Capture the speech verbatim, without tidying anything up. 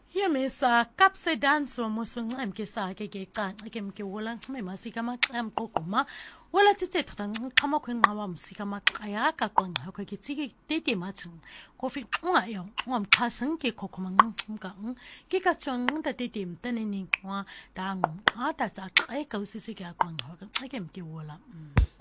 Yemisa kapse dance wa musungcem ke sa ke ke canca ke mke wola ncime masika maxam qoquma wala tsitsetho tanqama khwenqawa musika maqaya ka qonqa ke tsiki tete mathin kofi unga yo ngamxhasing ke khokhoma nqimka ke ka tsong ta tete mtaneni wa dang ata tsa xe ka usisi ke qonqa ke mke wola